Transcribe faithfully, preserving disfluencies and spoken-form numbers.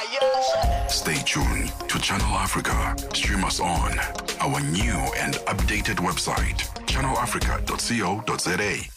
Stay tuned to Channel Africa. Stream us on our new and updated website, channel africa dot co dot za.